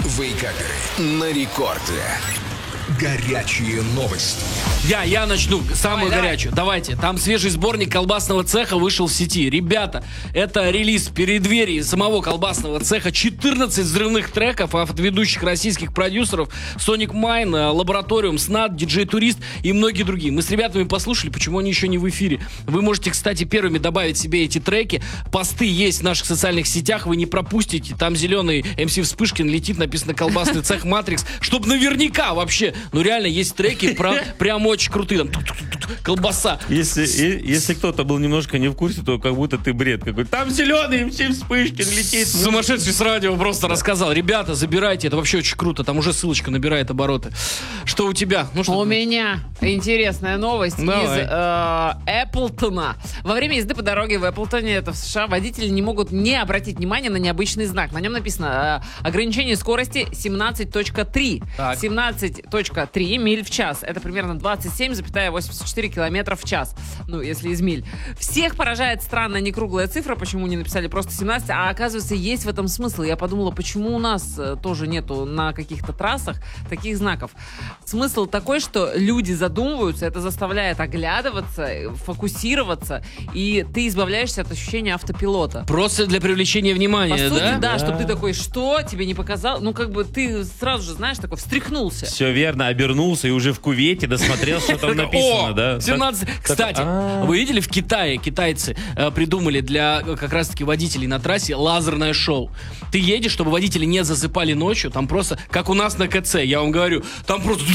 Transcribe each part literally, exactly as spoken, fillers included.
Вейкаперы на рекорде. Горячие новости. Я, я начну, самую Давай, горячую. Давайте, там свежий сборник колбасного цеха вышел в сети. Ребята, это релиз в преддверии самого колбасного цеха. четырнадцать взрывных треков от ведущих российских продюсеров: Sonic Mine, Лабораториум, Снат, Диджей Турист и многие другие. Мы с ребятами послушали, почему они еще не в эфире. Вы можете, кстати, первыми добавить себе эти треки. Посты есть в наших социальных сетях, вы не пропустите. Там зеленый эм си Вспышкин летит, написано «Колбасный цех Матрикс», чтобы наверняка вообще, ну реально есть треки про, прям очень крутые, там колбаса. Если, и, если кто-то был немножко не в курсе, то как будто ты бред какой. Там зеленый эм си Вспышкин летит. Сумасшедший с радио просто рассказал. Ребята, забирайте, это вообще очень круто. Там уже ссылочка набирает обороты. Что у тебя? Ну, что У ты? меня интересная новость Давай. из э, Эпплтона. Во время езды по дороге в Эпплтоне, это в США, водители не могут не обратить внимание на необычный знак. На нем написано э, ограничение скорости семнадцать точка три. Так. семнадцать точка три миль в час. Это примерно двадцать семь целых восемьдесят четыре километра в час. Ну, если из миль. Всех поражает странная некруглая цифра, почему не написали просто семнадцать, а оказывается, есть в этом смысл. Я подумала, почему у нас э, тоже нету на каких-то трассах таких знаков. Смысл такой, что люди задумываются, это заставляет оглядываться, фокусироваться, и ты избавляешься от ощущения автопилота. Просто для привлечения внимания, По сути, да? да, чтобы ты такой, что, тебе не показал? Ну, как бы ты сразу же, знаешь, такой встряхнулся. Все верно, обернулся и уже в кувете досмотрел, что там написано, О, да? семнадцать. Так- Кстати, А. вы видели, в Китае китайцы э, придумали для э, как раз-таки водителей на трассе лазерное шоу. Ты едешь, чтобы водители не засыпали ночью, там просто, как у нас на КЦ, я вам говорю, там просто...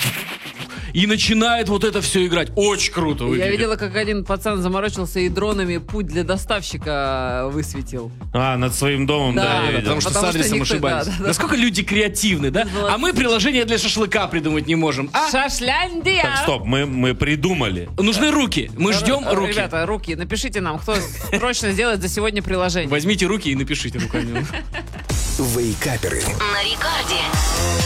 И начинает вот это все играть. Очень круто выглядит. Я видела, как один пацан заморочился и дронами путь для доставщика высветил. А, над своим домом, Да, да, я да, видел. Потому что Потому с что адресом никто- ошибались. да, да, да. Насколько люди креативны, да? Молодцы. А мы приложение для шашлыка придумать не можем. А? Шашляндия! Так, стоп, мы, мы придумали. Нужны руки. Мы ждем Э, руки. Ребята, руки, напишите нам, кто срочно сделает за сегодня приложение. Возьмите руки и напишите руками. Вейкаперы. На рекорде.